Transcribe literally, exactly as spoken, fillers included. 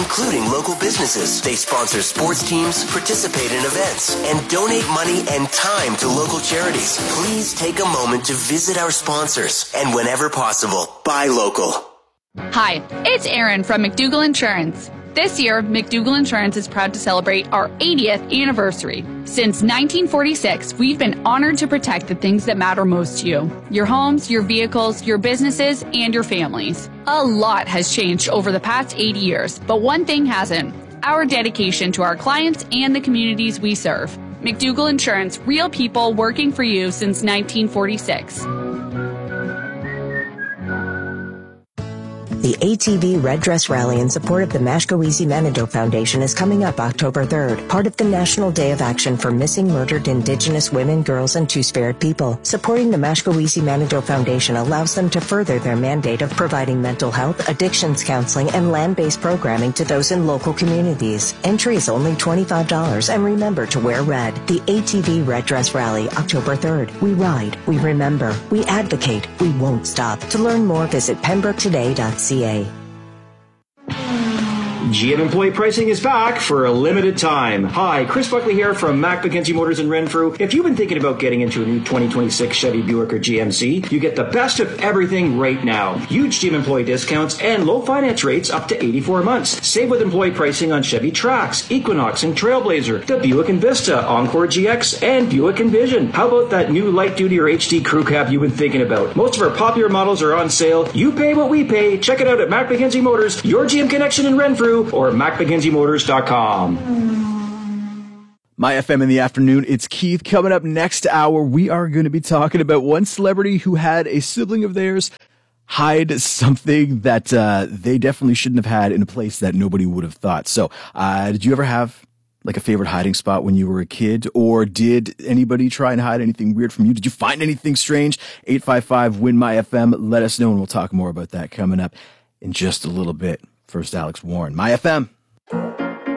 including local businesses. They sponsor sports teams, participate in events, and donate money and time to local charities. Please take a moment to visit our sponsors and whenever possible, buy local. Hi, it's Erin from McDougall Insurance. This year, McDougall Insurance is proud to celebrate our eightieth anniversary. Since nineteen forty-six, we've been honored to protect the things that matter most to you. Your homes, your vehicles, your businesses, and your families. A lot has changed over the past eighty years, but one thing hasn't. Our dedication to our clients and the communities we serve. McDougall Insurance, real people working for you since nineteen forty-six. The A T V Red Dress Rally in support of the Mashkowiezi Manitou Foundation is coming up October third, part of the National Day of Action for Missing Murdered Indigenous Women, Girls, and Two-Spirit People. Supporting the Mashkowiezi Manitou Foundation allows them to further their mandate of providing mental health, addictions counseling, and land-based programming to those in local communities. Entry is only twenty-five dollars, and remember to wear red. The A T V Red Dress Rally, October third. We ride, we remember, we advocate, we won't stop. To learn more, visit pembroke today dot c a. G M employee pricing is back for a limited time. Hi, Chris Buckley here from Mac McKenzie Motors in Renfrew. If you've been thinking about getting into a new twenty twenty-six Chevy Buick or G M C, you get the best of everything right now. Huge G M employee discounts and low finance rates up to eighty-four months. Save with employee pricing on Chevy Trax, Equinox, and Trailblazer, the Buick Envista, Encore G X, and Buick Envision. How about that new light duty or H D crew cab you've been thinking about? Most of our popular models are on sale. You pay what we pay. Check it out at Mac McKenzie Motors, your G M connection in Renfrew, or mac mckenzie motors dot com. My F M in the afternoon, it's Keith. Coming up next hour, we are going to be talking about one celebrity who had a sibling of theirs hide something that uh, they definitely shouldn't have had in a place that nobody would have thought. So uh, did you ever have like a favorite hiding spot when you were a kid? Or did anybody try and hide anything weird from you? Did you find anything strange? eight five five, win my F M. Let us know, and we'll talk more about that coming up in just a little bit. First, Alex Warren, My F M.